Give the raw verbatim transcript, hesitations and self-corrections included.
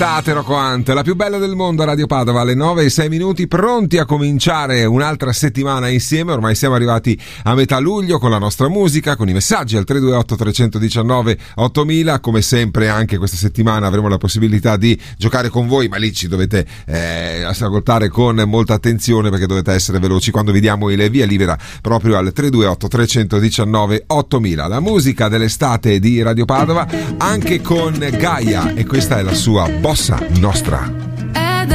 Estate Rocco Hunt, la più bella del mondo a Radio Padova, alle nove e sei minuti, pronti a cominciare un'altra settimana insieme. Ormai siamo arrivati a metà luglio con la nostra musica, con i messaggi al tre due otto tre uno nove ottomila. Come sempre anche questa settimana avremo la possibilità di giocare con voi, ma lì ci dovete eh, ascoltare con molta attenzione perché dovete essere veloci quando vi diamo il via libera proprio al tre due otto tre uno nove ottomila. La musica dell'estate di Radio Padova anche con Gaia, e questa è la sua Bossa Nostra.